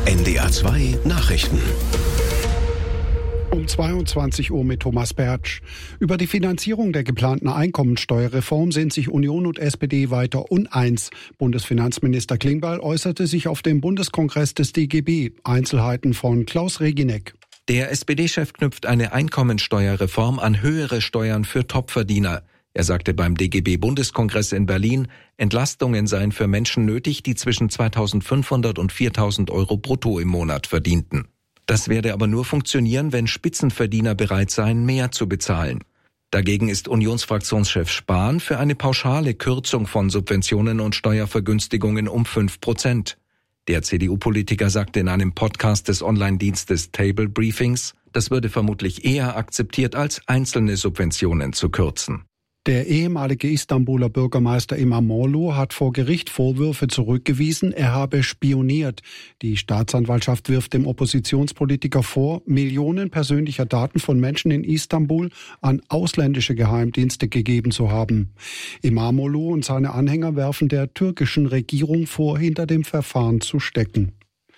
NDR 2 Nachrichten. Um 22 Uhr mit Thomas Bertsch. Über die Finanzierung der geplanten Einkommensteuerreform sind sich Union und SPD weiter uneins. Bundesfinanzminister Klingbeil äußerte sich auf dem Bundeskongress des DGB. Einzelheiten von Klaus Regineck. Der SPD-Chef knüpft eine Einkommensteuerreform an höhere Steuern für Topverdiener. Er sagte beim DGB-Bundeskongress in Berlin, Entlastungen seien für Menschen nötig, die zwischen 2.500 und 4.000 Euro brutto im Monat verdienten. Das werde aber nur funktionieren, wenn Spitzenverdiener bereit seien, mehr zu bezahlen. Dagegen ist Unionsfraktionschef Spahn für eine pauschale Kürzung von Subventionen und Steuervergünstigungen um 5%. Der CDU-Politiker sagte in einem Podcast des Online-Dienstes Table Briefings, das würde vermutlich eher akzeptiert, als einzelne Subventionen zu kürzen. Der ehemalige Istanbuler Bürgermeister İmamoğlu hat vor Gericht Vorwürfe zurückgewiesen, er habe spioniert. Die Staatsanwaltschaft wirft dem Oppositionspolitiker vor, Millionen persönlicher Daten von Menschen in Istanbul an ausländische Geheimdienste gegeben zu haben. İmamoğlu und seine Anhänger werfen der türkischen Regierung vor, hinter dem Verfahren zu stecken.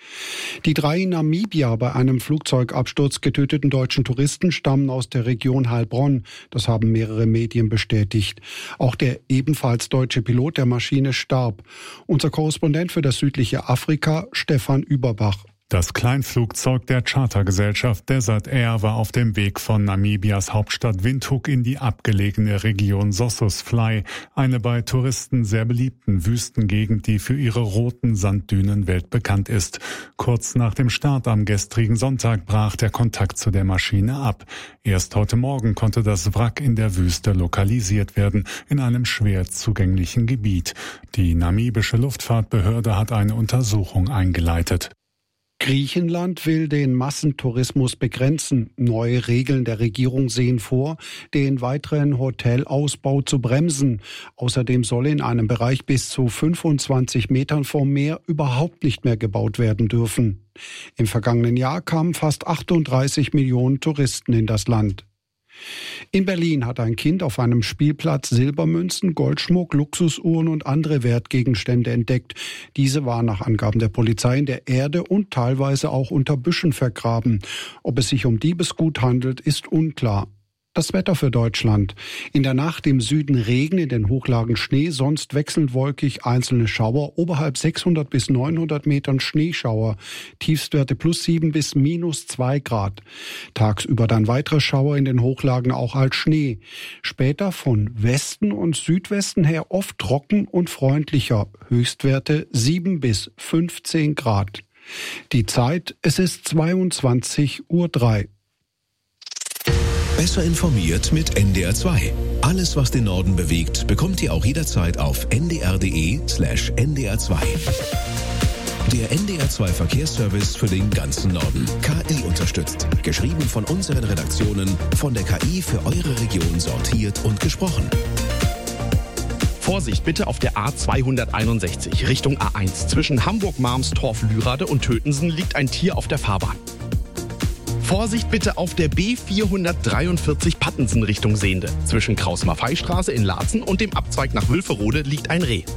Die 3 in Namibia bei einem Flugzeugabsturz getöteten deutschen Touristen stammen aus der Region Heilbronn. Das haben mehrere Medien bestätigt. Auch der ebenfalls deutsche Pilot der Maschine starb. Unser Korrespondent für das südliche Afrika, Stefan Überbach. Das Kleinflugzeug der Chartergesellschaft Desert Air war auf dem Weg von Namibias Hauptstadt Windhoek in die abgelegene Region Sossusvlei, eine bei Touristen sehr beliebten Wüstengegend, die für ihre roten Sanddünen weltbekannt ist. Kurz nach dem Start am gestrigen Sonntag brach der Kontakt zu der Maschine ab. Erst heute Morgen konnte das Wrack in der Wüste lokalisiert werden, in einem schwer zugänglichen Gebiet. Die namibische Luftfahrtbehörde hat eine Untersuchung eingeleitet. Griechenland will den Massentourismus begrenzen. Neue Regeln der Regierung sehen vor, den weiteren Hotelausbau zu bremsen. Außerdem soll in einem Bereich bis zu 25 Metern vom Meer überhaupt nicht mehr gebaut werden dürfen. Im vergangenen Jahr kamen fast 38 Millionen Touristen in das Land. In Berlin hat ein Kind auf einem Spielplatz Silbermünzen, Goldschmuck, Luxusuhren und andere Wertgegenstände entdeckt. Diese waren nach Angaben der Polizei in der Erde und teilweise auch unter Büschen vergraben. Ob es sich um Diebesgut handelt, ist unklar. Das Wetter für Deutschland. In der Nacht im Süden Regen, in den Hochlagen Schnee, sonst wechselnd wolkig, einzelne Schauer, oberhalb 600 bis 900 Metern Schneeschauer, Tiefstwerte +7 bis -2 Grad. Tagsüber dann weitere Schauer, in den Hochlagen auch als Schnee. Später von Westen und Südwesten her oft trocken und freundlicher, Höchstwerte 7 bis 15 Grad. Die Zeit, es ist 22:03 Uhr. Besser informiert mit NDR 2. Alles, was den Norden bewegt, bekommt ihr auch jederzeit auf ndr.de/ndr2. Der NDR 2 Verkehrsservice für den ganzen Norden. KI unterstützt. Geschrieben von unseren Redaktionen, von der KI für eure Region sortiert und gesprochen. Vorsicht bitte auf der A261 Richtung A1. Zwischen Hamburg-Marmstorf-Lührade und Tötensen liegt ein Tier auf der Fahrbahn. Vorsicht bitte auf der B443 Pattensen Richtung Sehnde. Zwischen Kraus-Maffei-Straße in Laatzen und dem Abzweig nach Wülferode liegt ein Reh.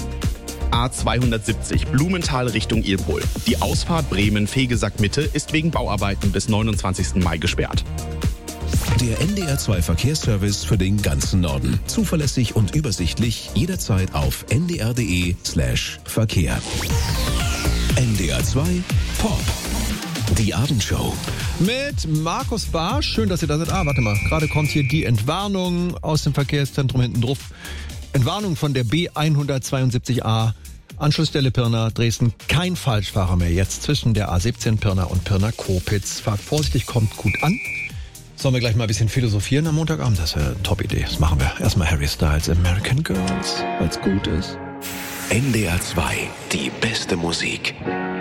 A270 Blumenthal Richtung Ilpol. Die Ausfahrt Bremen-Fegesack-Mitte ist wegen Bauarbeiten bis 29. Mai gesperrt. Der NDR 2 Verkehrsservice für den ganzen Norden. Zuverlässig und übersichtlich, jederzeit auf ndr.de/Verkehr. NDR 2 Pop. Die Abendshow. Mit Markus Barsch. Schön, dass ihr da seid. Warte mal. Gerade kommt hier die Entwarnung aus dem Verkehrszentrum hinten drauf. Entwarnung von der B172a. Anschlussstelle Pirna, Dresden. Kein Falschfahrer mehr. Jetzt zwischen der A17 Pirna und Pirna-Kopitz. Fahrt vorsichtig, kommt gut an. Sollen wir gleich mal ein bisschen philosophieren am Montagabend? Das wäre eine Top-Idee. Das machen wir. Erstmal Harry Styles, American Girls, weil's gut ist. NDR 2, die beste Musik.